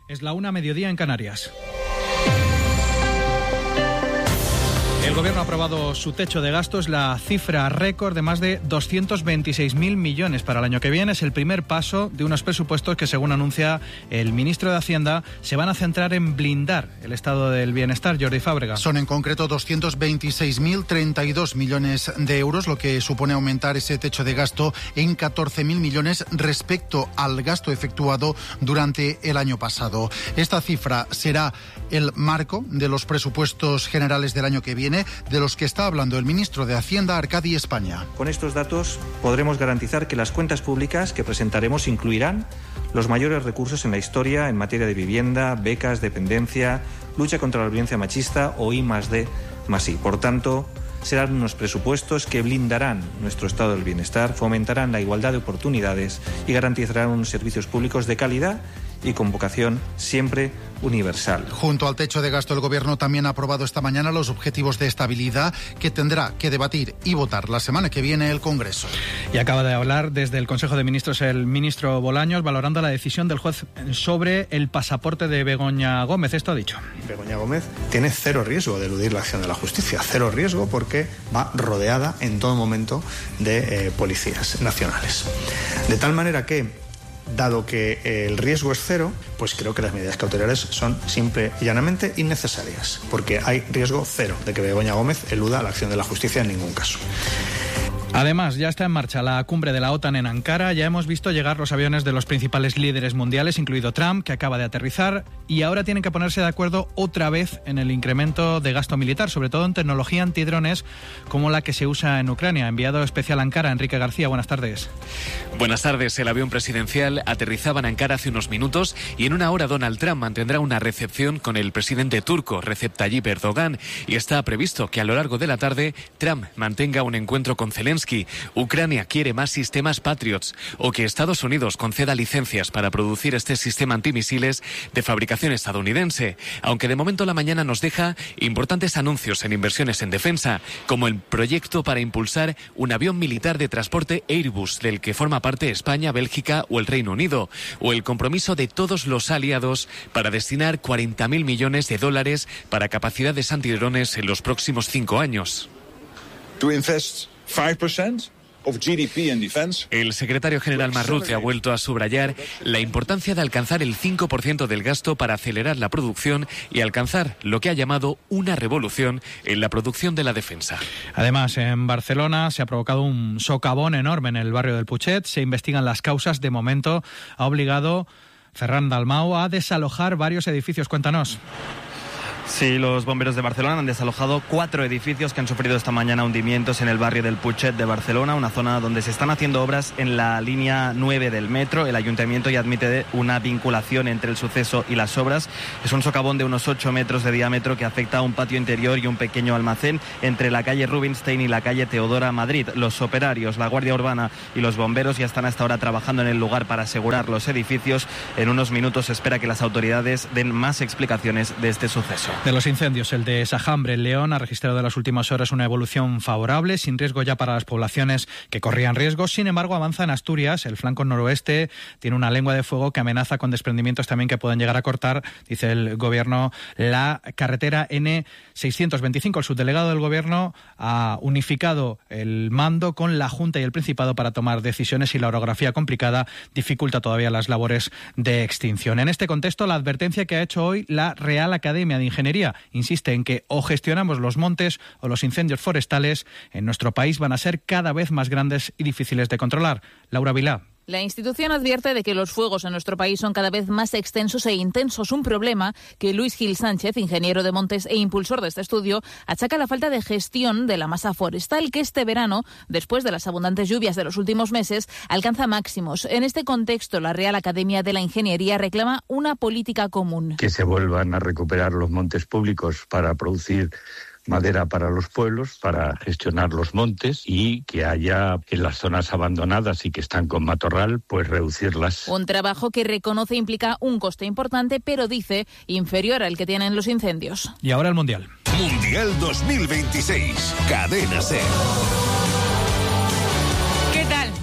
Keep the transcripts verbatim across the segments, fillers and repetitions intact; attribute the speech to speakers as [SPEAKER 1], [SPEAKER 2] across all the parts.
[SPEAKER 1] Es la una, mediodía en Canarias. El Gobierno ha aprobado su techo de gastos, la cifra récord de más de doscientos veintiséis mil millones para el año que viene. Es el primer paso de unos presupuestos que, según anuncia el ministro de Hacienda, se van a centrar en blindar el estado del bienestar. Jordi Fábrega.
[SPEAKER 2] Son en concreto doscientos veintiséis mil treinta y dos millones de euros, lo que supone aumentar ese techo de gasto en catorce mil millones respecto al gasto efectuado durante el año pasado. Esta cifra será el marco de los presupuestos generales del año que viene, de los que está hablando el ministro de Hacienda, Arcadi España.
[SPEAKER 3] Con estos datos podremos garantizar que las cuentas públicas que presentaremos incluirán los mayores recursos en la historia en materia de vivienda, becas, dependencia, lucha contra la violencia machista o I más D más I. Por tanto, serán unos presupuestos que blindarán nuestro estado del bienestar, fomentarán la igualdad de oportunidades y garantizarán unos servicios públicos de calidad y con vocación siempre universal.
[SPEAKER 2] Junto al techo de gasto, el Gobierno también ha aprobado esta mañana los objetivos de estabilidad que tendrá que debatir y votar la semana que viene el Congreso.
[SPEAKER 1] Y acaba de hablar desde el Consejo de Ministros el ministro Bolaños, valorando la decisión del juez sobre el pasaporte de Begoña Gómez. Esto ha dicho.
[SPEAKER 4] Begoña Gómez tiene cero riesgo de eludir la acción de la justicia, cero riesgo porque va rodeada en todo momento de eh, policías nacionales. De tal manera que, dado que el riesgo es cero, pues creo que las medidas cautelares son simple y llanamente innecesarias, porque hay riesgo cero de que Begoña Gómez eluda la acción de la justicia en ningún caso.
[SPEAKER 1] Además, ya está en marcha la cumbre de la OTAN en Ankara. Ya hemos visto llegar los aviones de los principales líderes mundiales, incluido Trump, que acaba de aterrizar, y ahora tienen que ponerse de acuerdo otra vez en el incremento de gasto militar, sobre todo en tecnología antidrones como la que se usa en Ucrania. Enviado especial a Ankara, Enrique García, buenas tardes.
[SPEAKER 5] Buenas tardes. El avión presidencial aterrizaba en Ankara hace unos minutos y en una hora Donald Trump mantendrá una recepción con el presidente turco Recep Tayyip Erdogan, y está previsto que a lo largo de la tarde Trump mantenga un encuentro con Zelensky. Ucrania quiere más sistemas Patriots o que Estados Unidos conceda licencias para producir este sistema antimisiles de fabricación estadounidense, aunque de momento la mañana nos deja importantes anuncios en inversiones en defensa, como el proyecto para impulsar un avión militar de transporte Airbus, del que forma parte España, Bélgica o el Reino Unido, o el compromiso de todos los aliados para destinar cuarenta mil millones de dólares para capacidades antidrones en los próximos cinco años.
[SPEAKER 6] To invest five percent of G D P in defense.
[SPEAKER 5] El secretario general Marrute ha vuelto a subrayar la importancia de alcanzar el cinco por ciento del gasto para acelerar la producción y alcanzar lo que ha llamado una revolución en la producción de la defensa.
[SPEAKER 1] Además, en Barcelona se ha provocado un socavón enorme en el barrio del Putxet. Se investigan las causas. De momento ha obligado Ferran Dalmau a desalojar varios edificios. Cuéntanos.
[SPEAKER 7] Sí, los bomberos de Barcelona han desalojado cuatro edificios que han sufrido esta mañana hundimientos en el barrio del Putxet de Barcelona, una zona donde se están haciendo obras en la línea nueve del metro. El ayuntamiento ya admite una vinculación entre el suceso y las obras. Es un socavón de unos ocho metros de diámetro que afecta a un patio interior y un pequeño almacén entre la calle Rubinstein y la calle Teodora Madrid. Los operarios, la Guardia Urbana y los bomberos ya están hasta ahora trabajando en el lugar para asegurar los edificios. En unos minutos se espera que las autoridades den más explicaciones de este suceso.
[SPEAKER 1] De los incendios, el de Sajambre, en León, ha registrado en las últimas horas una evolución favorable, sin riesgo ya para las poblaciones que corrían riesgo. Sin embargo, avanza en Asturias. El flanco noroeste tiene una lengua de fuego que amenaza con desprendimientos también que pueden llegar a cortar, dice el Gobierno, la carretera ene seiscientos veinticinco. El subdelegado del Gobierno ha unificado el mando con la Junta y el Principado para tomar decisiones, y la orografía complicada dificulta todavía las labores de extinción. En este contexto, la advertencia que ha hecho hoy la Real Academia de Ingeniería insiste en que o gestionamos los montes o los incendios forestales en nuestro país van a ser cada vez más grandes y difíciles de controlar. Laura Vilá.
[SPEAKER 8] La institución advierte de que los fuegos en nuestro país son cada vez más extensos e intensos, un problema que Luis Gil Sánchez, ingeniero de montes e impulsor de este estudio, achaca a la falta de gestión de la masa forestal, que este verano, después de las abundantes lluvias de los últimos meses, alcanza máximos. En este contexto, la Real Academia de la Ingeniería reclama una política común.
[SPEAKER 9] Que se vuelvan a recuperar los montes públicos para producir madera para los pueblos, para gestionar los montes, y que haya en las zonas abandonadas y que están con matorral, pues reducirlas.
[SPEAKER 8] Un trabajo que reconoce implica un coste importante, pero dice inferior al que tienen los incendios.
[SPEAKER 1] Y ahora el Mundial.
[SPEAKER 10] Mundial dos mil veintiséis. Cadena SER.
[SPEAKER 11] ¿Qué tal? Muy buenas.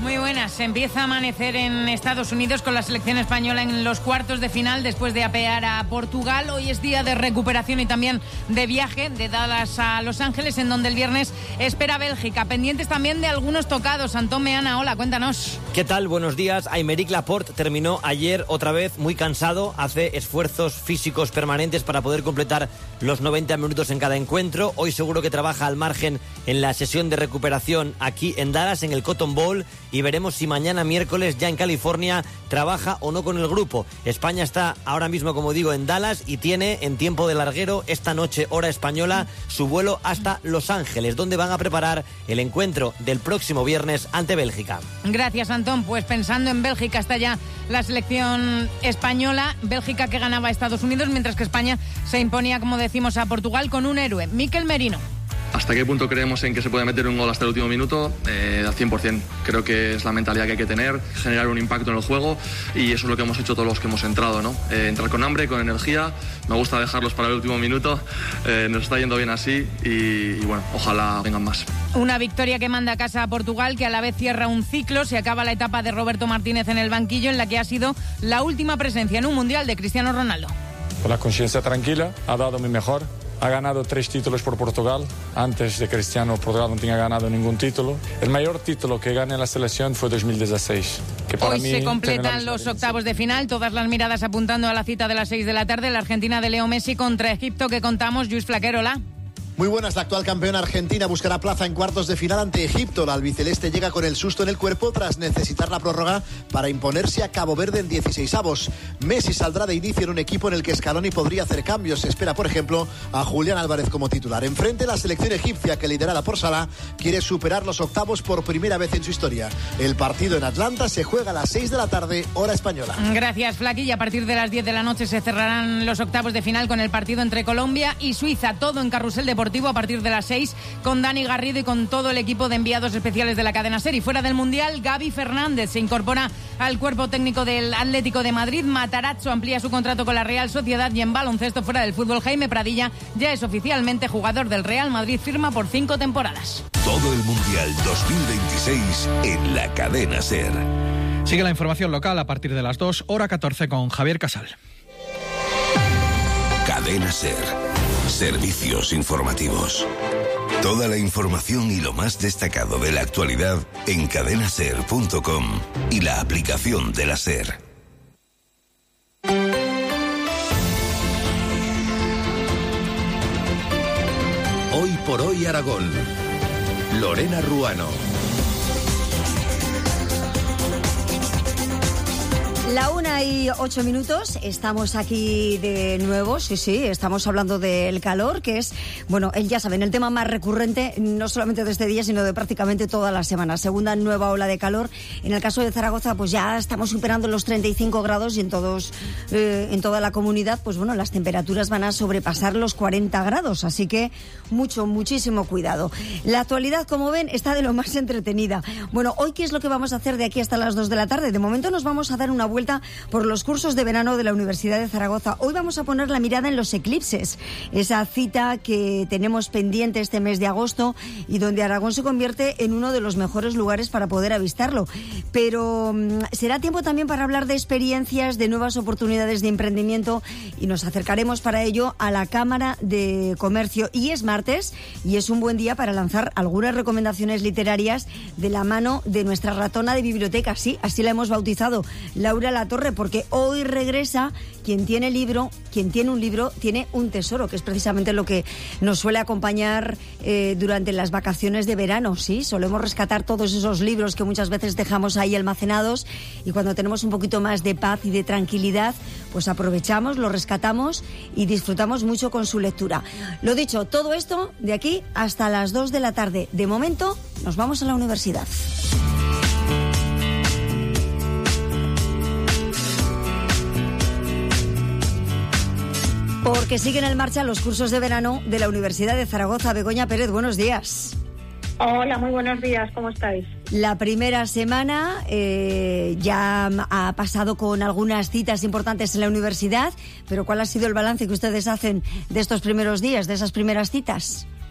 [SPEAKER 10] días empieza a amanecer en Estados Unidos con la selección española en los cuartos de final después de apear a Portugal. Hoy es día de recuperación y también de viaje de Dallas a Los Ángeles, en donde el viernes espera Bélgica. Pendientes también de algunos tocados. Antón Meana, hola, cuéntanos.
[SPEAKER 11] ¿Qué tal? Buenos días. Aymeric Laporte terminó ayer otra vez muy cansado. Hace esfuerzos físicos permanentes para poder completar los noventa minutos en cada encuentro. Hoy seguro que trabaja al margen en la sesión de recuperación aquí en Dallas, en el Cotton Bowl, y veremos si mañana miércoles ya en California trabaja o no con el grupo. España está ahora mismo, como digo, en Dallas y tiene en tiempo de larguero esta noche, hora española, su vuelo hasta Los Ángeles, donde van a preparar el encuentro del próximo viernes ante Bélgica.
[SPEAKER 10] Gracias, Antón. Pues pensando en Bélgica está ya la selección española. Bélgica que ganaba a Estados Unidos, mientras que España se imponía, como decimos, a Portugal con un héroe, Mikel Merino.
[SPEAKER 12] ¿Hasta qué punto creemos en que se puede meter un gol hasta el último minuto? Eh, al cien por ciento. Creo que es la mentalidad que hay que tener, generar un impacto en el juego, y eso es lo que hemos hecho todos los que hemos entrado, ¿no? Eh, entrar con hambre, con energía. Me gusta dejarlos para el último minuto. Eh, nos está yendo bien así y, y bueno, ojalá vengan más.
[SPEAKER 10] Una victoria que manda a casa a Portugal, que a la vez cierra un ciclo. Se acaba la etapa de Roberto Martínez en el banquillo, en la que ha sido la última presencia en un Mundial de Cristiano Ronaldo.
[SPEAKER 13] Con la conciencia tranquila, ha dado mi mejor. Ha ganado tres títulos por Portugal. Antes de Cristiano, Portugal no tenía ganado ningún título. El mayor título que gané en la selección fue dos mil dieciséis. Que para
[SPEAKER 10] Hoy
[SPEAKER 13] mí
[SPEAKER 10] se completan los octavos de final, todas las miradas apuntando a la cita de las seis de la tarde, la Argentina de Leo Messi contra Egipto, que contamos. Luis Flaquero, hola.
[SPEAKER 14] Muy buenas, la actual campeona argentina buscará plaza en cuartos de final ante Egipto. La albiceleste llega con el susto en el cuerpo tras necesitar la prórroga para imponerse a Cabo Verde en dieciseisavos. Messi saldrá de inicio en un equipo en el que Scaloni podría hacer cambios. Se espera, por ejemplo, a Julián Álvarez como titular. Enfrente, la selección egipcia, que liderada por Salah, quiere superar los octavos por primera vez en su historia. El partido en Atlanta se juega a las seis de la tarde, hora española.
[SPEAKER 10] Gracias, Flaqui. Y a partir de las diez de la noche se cerrarán los octavos de final con el partido entre Colombia y Suiza. Todo en Carrusel Deportivo a partir de las seis, con Dani Garrido y con todo el equipo de enviados especiales de la cadena SER. Y fuera del Mundial, Gaby Fernández se incorpora al cuerpo técnico del Atlético de Madrid. Matarazzo amplía su contrato con la Real Sociedad, y en baloncesto, fuera del fútbol, Jaime Pradilla ya es oficialmente jugador del Real Madrid, firma por cinco temporadas.
[SPEAKER 15] Todo el Mundial dos mil veintiséis en la cadena SER.
[SPEAKER 1] Sigue la información local a partir de las dos, hora catorce, con Javier Casal.
[SPEAKER 15] Cadena SER. Servicios informativos. Toda la información y lo más destacado de la actualidad en cadena ser punto com y la aplicación de la SER. Hoy por hoy Aragón. Lorena Ruano.
[SPEAKER 16] La una y ocho minutos, estamos aquí de nuevo, sí, sí, estamos hablando del calor, que es, bueno, ya saben, el tema más recurrente, no solamente de este día, sino de prácticamente toda la semana. Segunda nueva ola de calor. En el caso de Zaragoza, pues ya estamos superando los treinta y cinco grados, y en todos, eh, en toda la comunidad, pues bueno, las temperaturas van a sobrepasar los cuarenta grados, así que mucho, muchísimo cuidado. La actualidad, como ven, está de lo más entretenida. Bueno, hoy, ¿qué es lo que vamos a hacer de aquí hasta las dos de la tarde? De momento nos vamos a dar una vuelta por los cursos de verano de la Universidad de Zaragoza. Hoy vamos a poner la mirada en los eclipses, esa cita que tenemos pendiente este mes de agosto y donde Aragón se convierte en uno de los mejores lugares para poder avistarlo. Pero um, será tiempo también para hablar de experiencias, de nuevas oportunidades de emprendimiento, y nos acercaremos para ello a la Cámara de Comercio. Y es martes y es un buen día para lanzar algunas recomendaciones literarias de la mano de nuestra ratona de biblioteca. Sí, así la hemos bautizado, Laura La Torre, porque hoy regresa quien tiene libro, quien tiene un libro, tiene un tesoro, que es precisamente lo que nos suele acompañar eh, durante las vacaciones de verano. Sí, solemos rescatar todos esos libros que muchas veces dejamos ahí almacenados, y cuando tenemos un poquito más de paz y de tranquilidad, pues aprovechamos, los rescatamos y disfrutamos mucho con su lectura. Lo dicho, todo esto de aquí hasta las dos de la tarde. De momento, nos vamos a la universidad. Porque siguen en marcha los cursos de verano de la Universidad de Zaragoza. Begoña Pérez, buenos días.
[SPEAKER 17] Hola, muy buenos días, ¿cómo estáis?
[SPEAKER 16] La primera semana eh, ya ha pasado con algunas citas importantes en la universidad, pero ¿cuál ha sido el balance que ustedes hacen de estos primeros días, de esas primeras citas?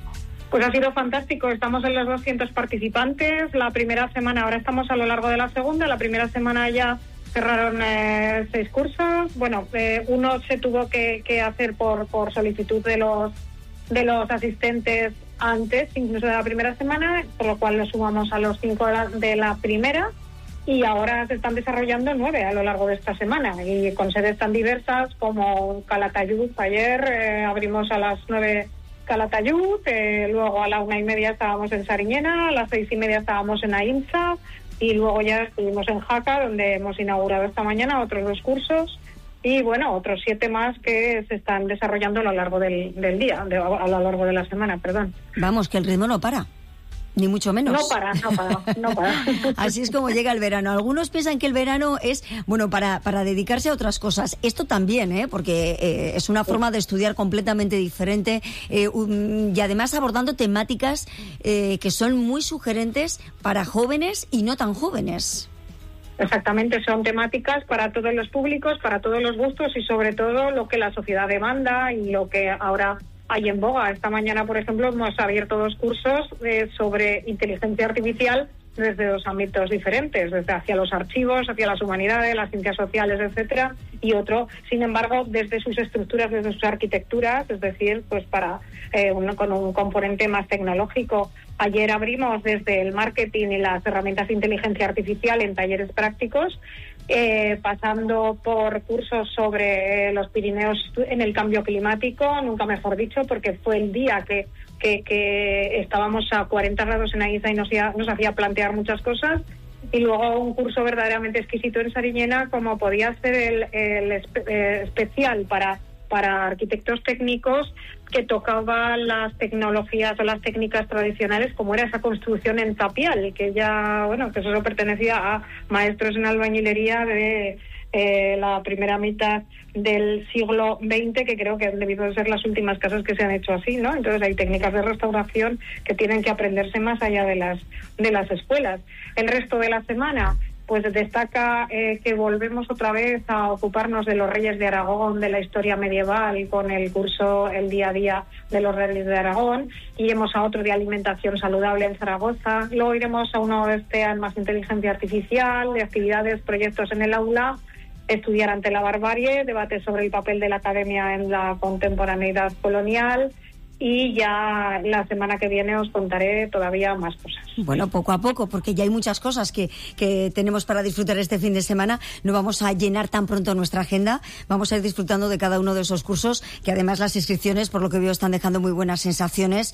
[SPEAKER 17] Pues ha sido fantástico, estamos en los doscientos participantes, la primera semana, ahora estamos a lo largo de la segunda, la primera semana ya cerraron eh, seis cursos, bueno, eh, uno se tuvo que, que hacer por, por solicitud de los, de los asistentes antes, incluso de la primera semana, por lo cual lo sumamos a los cinco de la, de la primera, y ahora se están desarrollando nueve a lo largo de esta semana, y con sedes tan diversas como Calatayud. Ayer eh, abrimos a las nueve Calatayud, eh, luego a la una y media estábamos en Sariñena, a las seis y media estábamos en Ainsa, y luego ya estuvimos en Jaca, donde hemos inaugurado esta mañana otros dos cursos, y bueno, otros siete más que se están desarrollando a lo largo del, del día, de, a lo largo de la semana, perdón.
[SPEAKER 16] Vamos, que el ritmo no para. Ni mucho menos.
[SPEAKER 17] No para, no para, no para.
[SPEAKER 16] Así es como llega el verano. Algunos piensan que el verano es, bueno, para, para dedicarse a otras cosas. Esto también, ¿eh? Porque eh, es una forma de estudiar completamente diferente eh, um, y además abordando temáticas eh, que son muy sugerentes para jóvenes y no tan jóvenes.
[SPEAKER 17] Exactamente, son temáticas para todos los públicos, para todos los gustos y sobre todo lo que la sociedad demanda y lo que ahora hay en boga. Esta mañana, por ejemplo, hemos abierto dos cursos eh, sobre inteligencia artificial desde dos ámbitos diferentes, desde hacia los archivos, hacia las humanidades, las ciencias sociales, etcétera, y otro, sin embargo, desde sus estructuras, desde sus arquitecturas, es decir, pues para eh, un, con un componente más tecnológico. Ayer abrimos desde el marketing y las herramientas de inteligencia artificial en talleres prácticos, eh, pasando por cursos sobre eh, los Pirineos en el cambio climático, nunca mejor dicho, porque fue el día que Que, que estábamos a cuarenta grados en Aiza y nos, nos hacía plantear muchas cosas, y luego un curso verdaderamente exquisito en Sariñena, como podía ser el, el espe, eh, especial para, para arquitectos técnicos, que tocaba las tecnologías o las técnicas tradicionales, como era esa construcción en tapial, que ya, bueno, que eso pertenecía a maestros en albañilería de eh, la primera mitad del siglo veinte, que creo que han debido de ser las últimas casas que se han hecho así, ¿no? Entonces hay técnicas de restauración que tienen que aprenderse más allá de las de las escuelas. El resto de la semana, pues destaca eh, que volvemos otra vez a ocuparnos de los reyes de Aragón, de la historia medieval, con el curso El día a día de los reyes de Aragón, y iremos a otro de alimentación saludable en Zaragoza. Luego iremos a uno de este en más inteligencia artificial, de actividades, proyectos en el aula, estudiar ante la barbarie, debate sobre el papel de la academia en la contemporaneidad colonial, y ya la semana que viene os contaré todavía más cosas.
[SPEAKER 16] Bueno, poco a poco, porque ya hay muchas cosas que, que tenemos para disfrutar este fin de semana. No vamos a llenar tan pronto nuestra agenda, vamos a ir disfrutando de cada uno de esos cursos, que además las inscripciones, por lo que veo, están dejando muy buenas sensaciones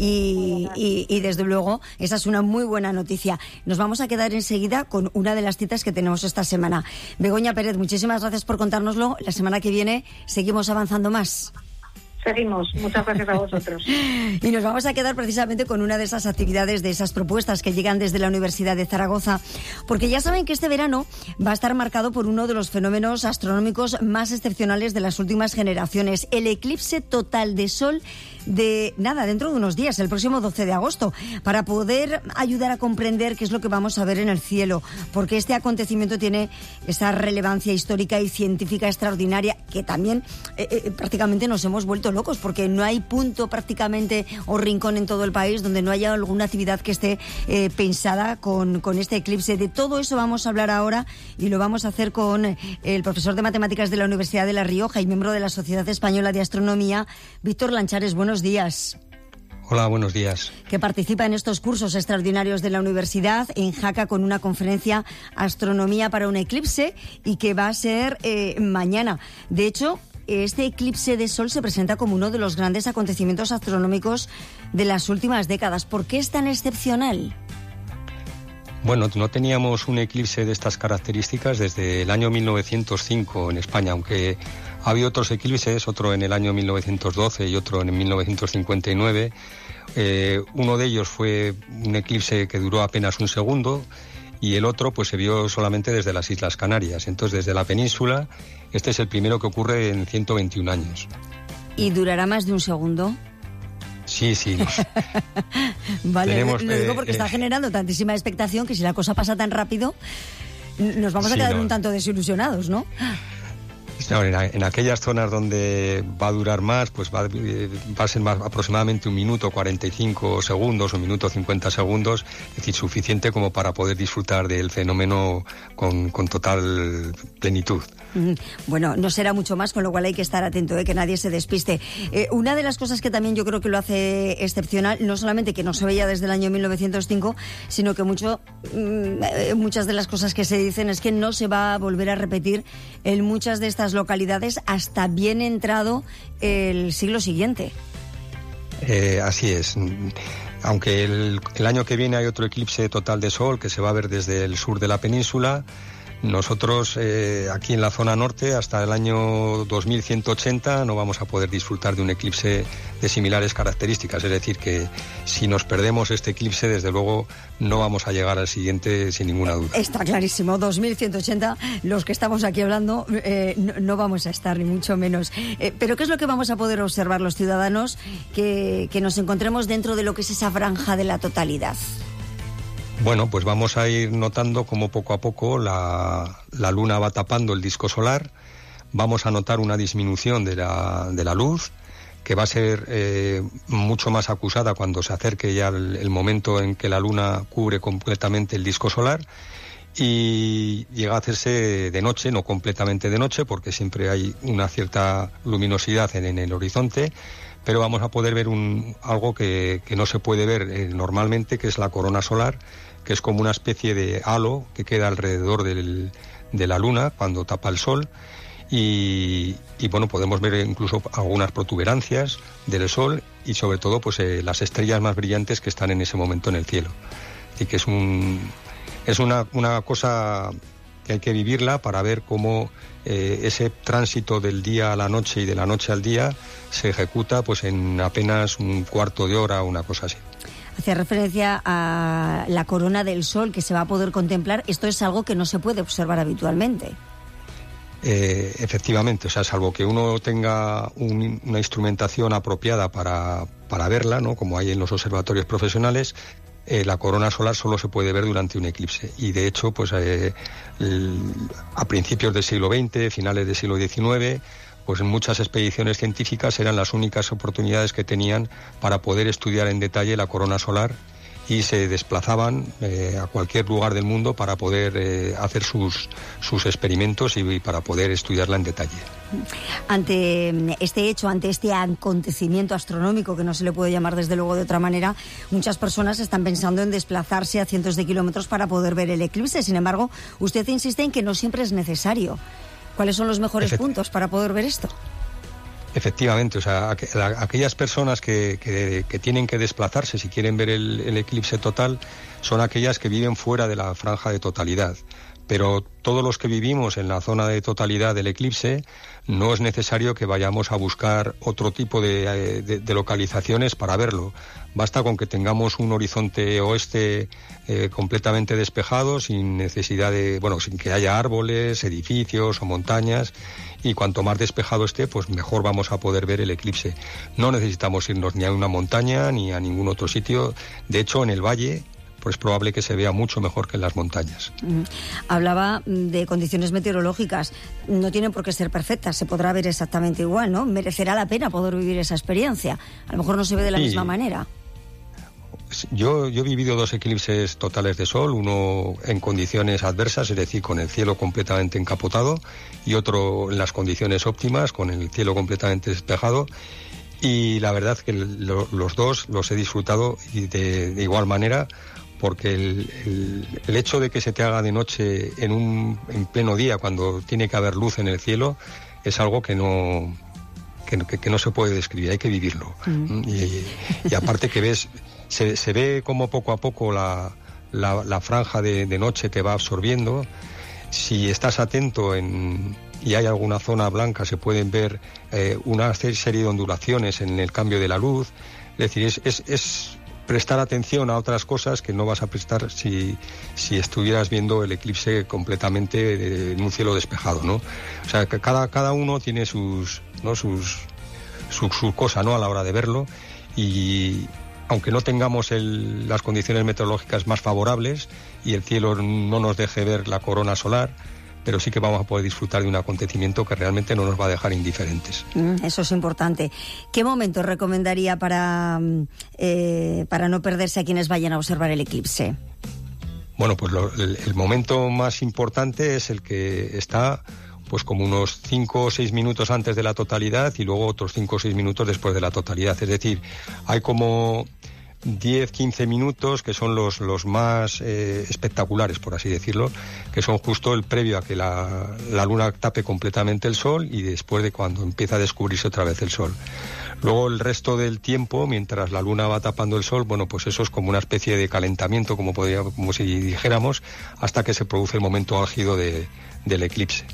[SPEAKER 16] y, y, y desde luego esa es una muy buena noticia. Nos vamos a quedar enseguida con una de las citas que tenemos esta semana. Begoña Pérez, muchísimas gracias por contárnoslo. La semana que viene seguimos avanzando más.
[SPEAKER 17] Seguimos, muchas gracias a vosotros.
[SPEAKER 16] Y nos vamos a quedar precisamente con una de esas actividades, de esas propuestas que llegan desde la Universidad de Zaragoza, porque ya saben que este verano va a estar marcado por uno de los fenómenos astronómicos más excepcionales de las últimas generaciones, el eclipse total de sol de, nada, dentro de unos días, el próximo doce de agosto, para poder ayudar a comprender qué es lo que vamos a ver en el cielo, porque este acontecimiento tiene esa relevancia histórica y científica extraordinaria, que también eh, eh, prácticamente nos hemos vuelto locos, porque no hay punto prácticamente o rincón en todo el país donde no haya alguna actividad que esté eh, pensada con, con este eclipse. De todo eso vamos a hablar ahora, y lo vamos a hacer con el profesor de matemáticas de la Universidad de La Rioja y miembro de la Sociedad Española de Astronomía, Víctor Lanchares. Buenos días.
[SPEAKER 18] Hola, buenos días.
[SPEAKER 16] Que participa en estos cursos extraordinarios de la universidad en Jaca con una conferencia Astronomía para un eclipse, y que va a ser eh, mañana. De hecho, este eclipse de sol se presenta como uno de los grandes acontecimientos astronómicos de las últimas décadas. ¿Por qué es tan excepcional?
[SPEAKER 18] Bueno, no teníamos un eclipse de estas características desde el año mil novecientos cinco en España, aunque ha habido otros eclipses, otro en el año mil novecientos doce y otro en mil novecientos cincuenta y nueve. Eh, uno de ellos fue un eclipse que duró apenas un segundo, y el otro pues se vio solamente desde las Islas Canarias. Entonces, desde la península, este es el primero que ocurre en ciento veintiún años.
[SPEAKER 16] ¿Y durará más de un segundo?
[SPEAKER 18] Sí, sí.
[SPEAKER 16] Vale,
[SPEAKER 18] Tenemos,
[SPEAKER 16] lo digo porque
[SPEAKER 18] eh,
[SPEAKER 16] está generando tantísima expectación que si la cosa pasa tan rápido, nos vamos a
[SPEAKER 18] sí,
[SPEAKER 16] quedar
[SPEAKER 18] no.
[SPEAKER 16] un tanto desilusionados, ¿no?
[SPEAKER 18] No, en, en aquellas zonas donde va a durar más, pues va, va a ser más aproximadamente un minuto cuarenta y cinco segundos, un minuto cincuenta segundos, es decir, suficiente como para poder disfrutar del fenómeno con, con total plenitud.
[SPEAKER 16] Bueno, no será mucho más, con lo cual hay que estar atento, ¿eh? Que nadie se despiste. Eh, una de las cosas que también yo creo que lo hace excepcional, no solamente que no se veía desde el año mil novecientos cinco, sino que mucho, mm, muchas de las cosas que se dicen es que no se va a volver a repetir en muchas de estas localidades hasta bien entrado el siglo siguiente.
[SPEAKER 18] Eh, así es. Aunque el, el año que viene hay otro eclipse total de sol que se va a ver desde el sur de la península, nosotros eh, aquí en la zona norte hasta el año dos mil ciento ochenta no vamos a poder disfrutar de un eclipse de similares características, es decir que si nos perdemos este eclipse desde luego no vamos a llegar al siguiente sin ninguna duda.
[SPEAKER 16] Está clarísimo, dos mil ciento ochenta, los que estamos aquí hablando eh, no, no vamos a estar ni mucho menos. Eh, pero ¿qué es lo que vamos a poder observar los ciudadanos que, que nos encontremos dentro de lo que es esa franja de la totalidad?
[SPEAKER 18] Bueno, pues vamos a ir notando cómo poco a poco la, la luna va tapando el disco solar, vamos a notar una disminución de la, de la luz, que va a ser eh, mucho más acusada cuando se acerque ya el, el momento en que la luna cubre completamente el disco solar, y llega a hacerse de noche, no completamente de noche, porque siempre hay una cierta luminosidad en, en el horizonte, pero vamos a poder ver un, algo que, que no se puede ver eh, normalmente, que es la corona solar, que es como una especie de halo que queda alrededor del, de la luna cuando tapa el sol, y, y bueno, podemos ver incluso algunas protuberancias del sol y sobre todo pues eh, las estrellas más brillantes que están en ese momento en el cielo. Así que es un es una, una cosa que hay que vivirla para ver cómo eh, ese tránsito del día a la noche y de la noche al día se ejecuta pues en apenas un cuarto de hora o una cosa así.
[SPEAKER 16] Hacía referencia a la corona del sol que se va a poder contemplar. Esto es algo que no se puede observar habitualmente.
[SPEAKER 18] Eh, efectivamente, o sea, salvo que uno tenga un, una instrumentación apropiada para, para verla, ¿no? Como hay en los observatorios profesionales, eh, la corona solar solo se puede ver durante un eclipse. Y de hecho, pues eh, el, a principios del siglo veinte, finales del siglo diecinueve, pues en muchas expediciones científicas eran las únicas oportunidades que tenían para poder estudiar en detalle la corona solar, y se desplazaban eh, a cualquier lugar del mundo para poder eh, hacer sus, sus experimentos y, y para poder estudiarla en detalle.
[SPEAKER 16] Ante este hecho, ante este acontecimiento astronómico, que no se le puede llamar desde luego de otra manera, muchas personas están pensando en desplazarse a cientos de kilómetros para poder ver el eclipse. Sin embargo, usted insiste en que no siempre es necesario. ¿Cuáles son los mejores Efect- puntos para poder ver esto?
[SPEAKER 18] Efectivamente, o sea, aqu- la, aquellas personas que, que, que tienen que desplazarse si quieren ver el, el eclipse total son aquellas que viven fuera de la franja de totalidad. Pero todos los que vivimos en la zona de totalidad del eclipse no es necesario que vayamos a buscar otro tipo de, de, de localizaciones para verlo. Basta con que tengamos un horizonte oeste eh, completamente despejado, sin necesidad de, bueno, sin que haya árboles, edificios o montañas, y cuanto más despejado esté, pues mejor vamos a poder ver el eclipse. No necesitamos irnos ni a una montaña ni a ningún otro sitio. De hecho, en el valle pues es probable que se vea mucho mejor que en las montañas.
[SPEAKER 16] Mm. Hablaba de condiciones meteorológicas. No tienen por qué ser perfectas, se podrá ver exactamente igual, ¿no? Merecerá la pena poder vivir esa experiencia. A lo mejor no se ve de la sí. misma manera.
[SPEAKER 18] Yo, yo he vivido dos eclipses totales de sol, uno en condiciones adversas, es decir, con el cielo completamente encapotado, y otro en las condiciones óptimas, con el cielo completamente despejado. Y la verdad que lo, los dos los he disfrutado de, de igual manera, porque el, el, el hecho de que se te haga de noche en un en pleno día, cuando tiene que haber luz en el cielo, es algo que no que, que, que no se puede describir, hay que vivirlo. Mm. Y, y aparte que ves, se, se ve como poco a poco la, la, la franja de, de noche te va absorbiendo. Si estás atento en, y hay alguna zona blanca, se pueden ver eh, una serie de ondulaciones en el cambio de la luz. Es decir, es, es, es prestar atención a otras cosas que no vas a prestar si, si estuvieras viendo el eclipse completamente de, en un cielo despejado, ¿no? O sea, que cada, cada uno tiene sus, ¿no? sus, su, su cosa, ¿no? A la hora de verlo, y aunque no tengamos el, las condiciones meteorológicas más favorables y el cielo no nos deje ver la corona solar, pero sí que vamos a poder disfrutar de un acontecimiento que realmente no nos va a dejar indiferentes.
[SPEAKER 16] Mm, eso es importante. ¿Qué momento recomendaría para, eh, para no perderse a quienes vayan a observar el eclipse?
[SPEAKER 18] Bueno, pues lo, el, el momento más importante es el que está pues como unos cinco o seis minutos antes de la totalidad y luego otros cinco o seis minutos después de la totalidad. Es decir, hay como diez, quince minutos que son los, los más eh, espectaculares, por así decirlo, que son justo el previo a que la, la luna tape completamente el sol y después de cuando empieza a descubrirse otra vez el sol. Luego el resto del tiempo, mientras la luna va tapando el sol, bueno, pues eso es como una especie de calentamiento, como podría, como si dijéramos, hasta que se produce el momento álgido de, del eclipse.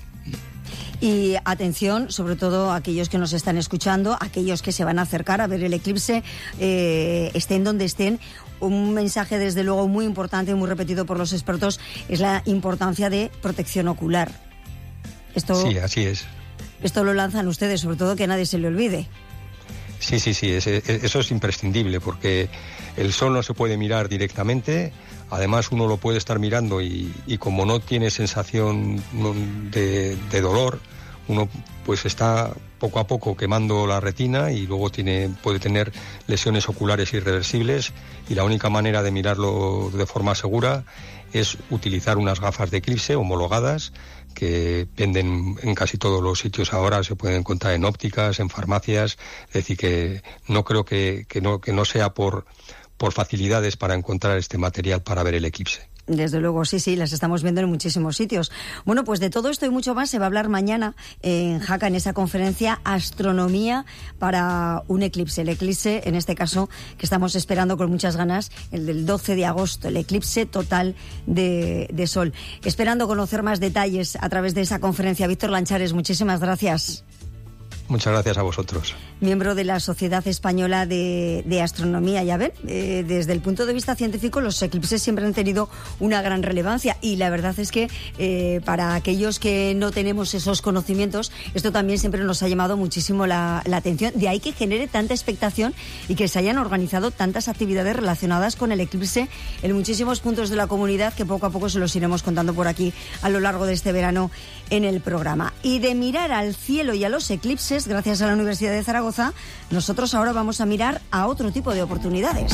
[SPEAKER 16] Y atención, sobre todo aquellos que nos están escuchando, aquellos que se van a acercar a ver el eclipse, eh, estén donde estén. Un mensaje, desde luego, muy importante y muy repetido por los expertos es la importancia de protección ocular. Esto,
[SPEAKER 18] sí, así es.
[SPEAKER 16] Esto lo lanzan ustedes, sobre todo que nadie se le olvide.
[SPEAKER 18] Sí, sí, sí, es, es, eso es imprescindible porque el sol no se puede mirar directamente, además uno lo puede estar mirando y, y como no tiene sensación de, de dolor, uno pues está poco a poco quemando la retina y luego tiene, puede tener lesiones oculares irreversibles y la única manera de mirarlo de forma segura es utilizar unas gafas de eclipse homologadas que venden en casi todos los sitios ahora, se pueden encontrar en ópticas, en farmacias, es decir que no creo que, que, no, que no sea por, por facilidades para encontrar este material para ver el eclipse.
[SPEAKER 16] Desde luego, sí, sí, las estamos viendo en muchísimos sitios. Bueno, pues de todo esto y mucho más se va a hablar mañana en Jaca, en esa conferencia Astronomía para un eclipse. El eclipse, en este caso, que estamos esperando con muchas ganas, el del doce de agosto, el eclipse total de, de sol. Esperando conocer más detalles a través de esa conferencia. Víctor Lanchares, muchísimas gracias.
[SPEAKER 18] Muchas gracias a vosotros.
[SPEAKER 16] Miembro de la Sociedad Española de, de Astronomía. Ya ven, eh, desde el punto de vista científico los eclipses siempre han tenido una gran relevancia y la verdad es que eh, para aquellos que no tenemos esos conocimientos, esto también siempre nos ha llamado muchísimo la, la atención. De ahí que genere tanta expectación y que se hayan organizado tantas actividades relacionadas con el eclipse en muchísimos puntos de la comunidad, que poco a poco se los iremos contando por aquí a lo largo de este verano en el programa. Y de mirar al cielo y a los eclipses, gracias a la Universidad de Zaragoza, nosotros ahora vamos a mirar a otro tipo de oportunidades.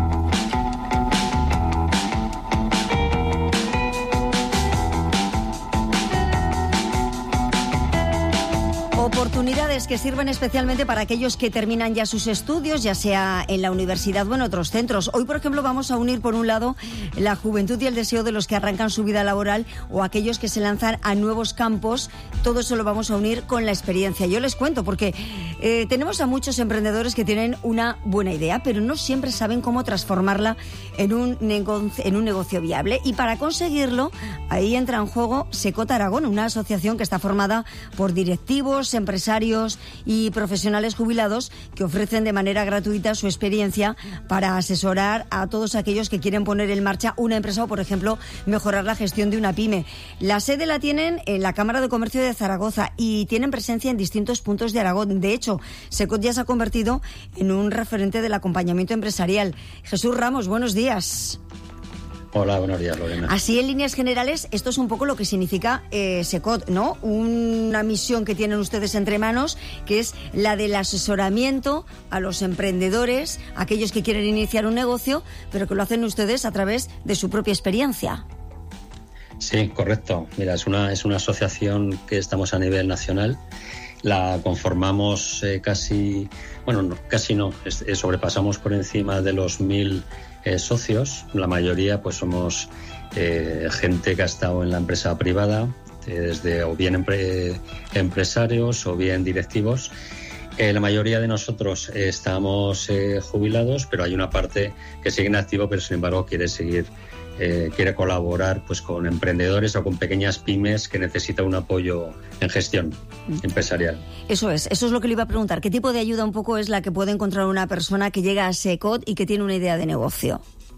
[SPEAKER 16] Oportunidades que sirven especialmente para aquellos que terminan ya sus estudios, ya sea en la universidad o en otros centros. Hoy, por ejemplo, vamos a unir, por un lado, la juventud y el deseo de los que arrancan su vida laboral o aquellos que se lanzan a nuevos campos. Todo eso lo vamos a unir con la experiencia. Yo les cuento, porque eh, tenemos a muchos emprendedores que tienen una buena idea, pero no siempre saben cómo transformarla en un, nego- en un negocio viable. Y para conseguirlo, ahí entra en juego Secot Aragón, una asociación que está formada por directivos, empresarios y profesionales jubilados que ofrecen de manera gratuita su experiencia para asesorar a todos aquellos que quieren poner en marcha una empresa o, por ejemplo, mejorar la gestión de una pyme. La sede la tienen en la Cámara de Comercio de Zaragoza y tienen presencia en distintos puntos de Aragón. De hecho, Secot ya se ha convertido en un referente del acompañamiento empresarial. Jesús Ramos, buenos días.
[SPEAKER 19] Hola, buenos días, Lorena.
[SPEAKER 16] Así, en líneas generales, esto es un poco lo que significa eh, Secot, ¿no? Una misión que tienen ustedes entre manos, que es la del asesoramiento a los emprendedores, aquellos que quieren iniciar un negocio, pero que lo hacen ustedes a través de su propia experiencia.
[SPEAKER 19] Sí, correcto. Mira, es una, es una asociación que estamos a nivel nacional. La conformamos eh, casi, bueno, no, casi no, es, es, sobrepasamos por encima de los mil Eh, socios. La mayoría pues somos eh, gente que ha estado en la empresa privada, eh, desde o bien empre- empresarios o bien directivos. Eh, la mayoría de nosotros eh, estamos eh, jubilados, pero hay una parte que sigue en activo, pero sin embargo quiere seguir, eh, quiere colaborar pues con emprendedores o con pequeñas pymes que necesitan un apoyo en gestión empresarial.
[SPEAKER 16] Eso es, eso es lo que le iba a preguntar. ¿Qué tipo de ayuda un poco es la que puede encontrar una persona que llega a Secot y que tiene una idea de negocio?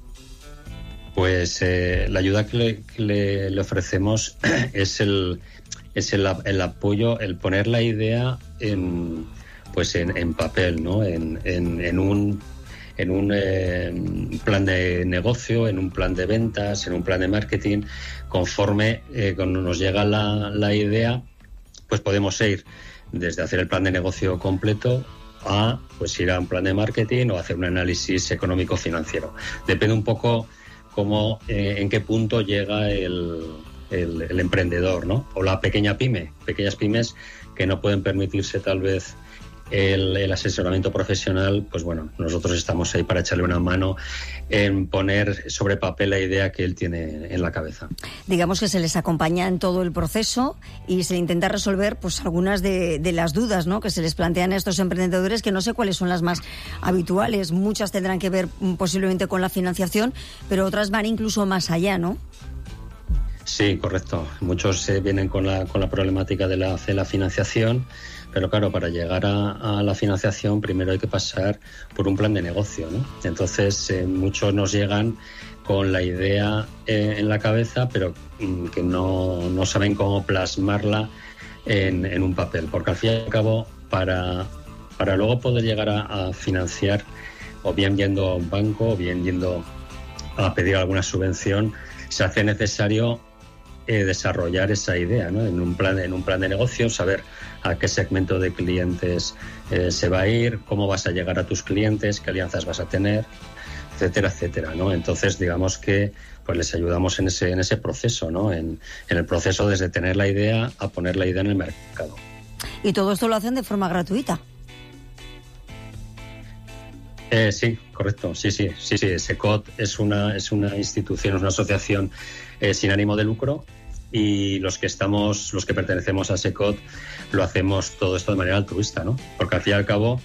[SPEAKER 19] Pues eh, la ayuda que, le, que le, le ofrecemos es el es el, el apoyo, el poner la idea en pues en, en papel, ¿no? En, en, en un en un eh, plan de negocio, en un plan de ventas, en un plan de marketing. Conforme eh, cuando nos llega la, la idea, pues podemos ir desde hacer el plan de negocio completo a pues ir a un plan de marketing o hacer un análisis económico-financiero. Depende un poco cómo, eh, en qué punto llega el, el, el emprendedor, ¿no? O la pequeña pyme, pequeñas pymes que no pueden permitirse tal vez el, el asesoramiento profesional. Pues bueno, nosotros estamos ahí para echarle una mano en poner sobre papel la idea que él tiene en la cabeza.
[SPEAKER 16] Digamos que se les acompaña en todo el proceso y se intenta resolver pues algunas de, de las dudas, ¿no?, que se les plantean a estos emprendedores, que no sé cuáles son las más habituales. Muchas tendrán que ver posiblemente con la financiación, pero otras van incluso más allá, ¿no?
[SPEAKER 19] Sí, correcto. Muchos eh, vienen con la, con la problemática de la, de la financiación, pero claro, para llegar a, a la financiación primero hay que pasar por un plan de negocio, ¿no? Entonces, eh, muchos nos llegan con la idea eh, en la cabeza, pero mm, que no, no saben cómo plasmarla en, en un papel, porque al fin y al cabo, para, para luego poder llegar a, a financiar, o bien yendo a un banco, o bien yendo a pedir alguna subvención, se hace necesario Eh, desarrollar esa idea, ¿no? En un plan, en un plan de negocio, saber a qué segmento de clientes eh, se va a ir, cómo vas a llegar a tus clientes, qué alianzas vas a tener, etcétera, etcétera, ¿no? Entonces, digamos que pues les ayudamos en ese en ese proceso, ¿no? En, en el proceso desde tener la idea a poner la idea en el mercado.
[SPEAKER 16] Y todo esto lo hacen de forma gratuita.
[SPEAKER 19] Eh, sí, correcto, sí, sí, sí, sí. SECOT es una es una institución, es una asociación eh, sin ánimo de lucro, y los que estamos, los que pertenecemos a SECOT, lo hacemos todo esto de manera altruista, ¿no? Porque al fin y al cabo,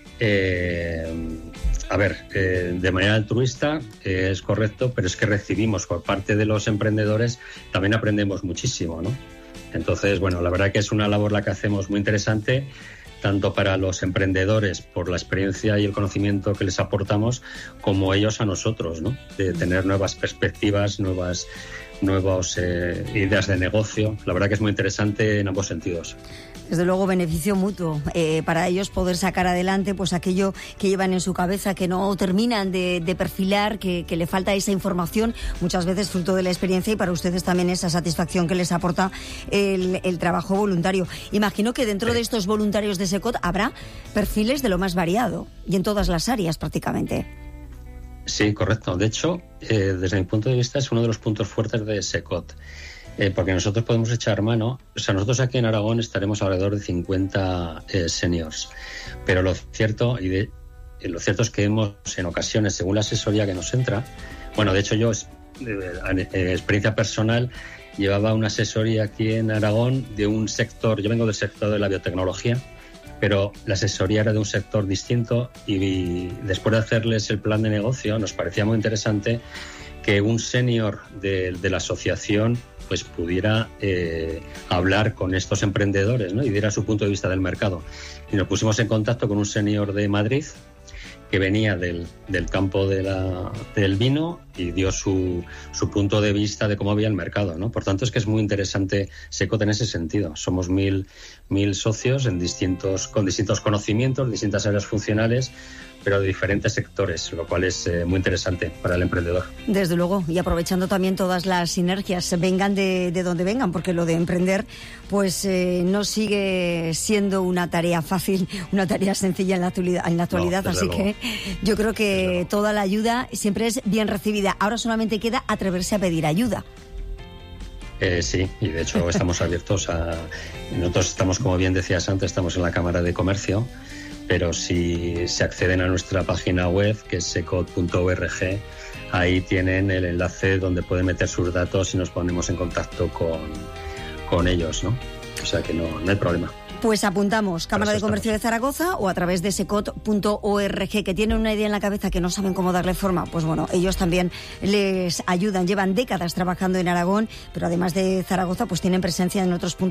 [SPEAKER 19] eh, a ver, eh, de manera altruista eh, es correcto, pero es que recibimos por parte de los emprendedores, también aprendemos muchísimo, ¿no? Entonces, bueno, la verdad que es una labor la que hacemos muy interesante, tanto para los emprendedores por la experiencia y el conocimiento que les aportamos, como ellos a nosotros, ¿no? De tener nuevas perspectivas, nuevas, nuevas eh, ideas de negocio. La verdad que es muy interesante en ambos sentidos.
[SPEAKER 16] Desde luego, beneficio mutuo eh, para ellos poder sacar adelante pues aquello que llevan en su cabeza, que no terminan de, de perfilar, que, que le falta esa información, muchas veces fruto de la experiencia, y para ustedes también esa satisfacción que les aporta el, el trabajo voluntario. Imagino que dentro de estos voluntarios de SECOT habrá perfiles de lo más variado y en todas las áreas prácticamente.
[SPEAKER 19] Sí, correcto. De hecho, eh, desde mi punto de vista es uno de los puntos fuertes de SECOT. Eh, porque nosotros podemos echar mano, o sea, nosotros aquí en Aragón estaremos alrededor de cincuenta eh, seniors, pero lo cierto y de, eh, lo cierto es que hemos, en ocasiones, según la asesoría que nos entra, bueno, de hecho yo, eh, eh, experiencia personal, llevaba una asesoría aquí en Aragón de un sector, yo vengo del sector de la biotecnología, pero la asesoría era de un sector distinto, y, y después de hacerles el plan de negocio nos parecía muy interesante que un senior de, de la asociación pues pudiera eh, hablar con estos emprendedores, ¿no? Y diera su punto de vista del mercado. Y nos pusimos en contacto con un senior de Madrid que venía del, del campo de la, del vino, y dio su, su punto de vista de cómo había el mercado, ¿no? Por tanto, es que es muy interesante SECOT en ese sentido. Somos mil, mil socios en distintos, con distintos conocimientos, distintas áreas funcionales, pero de diferentes sectores, lo cual es eh, muy interesante para el emprendedor.
[SPEAKER 16] Desde luego, y aprovechando también todas las sinergias, vengan de, de donde vengan, porque lo de emprender pues eh, no sigue siendo una tarea fácil, una tarea sencilla en la actualidad, en la actualidad, no, así luego. que yo creo que toda la ayuda siempre es bien recibida. Ahora solamente queda atreverse a pedir ayuda.
[SPEAKER 19] Eh, sí, y de hecho estamos abiertos a... Nosotros estamos, como bien decías antes, estamos en la Cámara de Comercio, pero si se acceden a nuestra página web, que es secot punto org, ahí tienen el enlace donde pueden meter sus datos y nos ponemos en contacto con, con ellos, ¿no? O sea que no, no hay problema.
[SPEAKER 16] Pues apuntamos, Cámara de Comercio de Zaragoza, o a través de secot punto org, que tienen una idea en la cabeza que no saben cómo darle forma. Pues bueno, ellos también les ayudan, llevan décadas trabajando en Aragón, pero además de Zaragoza, pues tienen presencia en otros puntos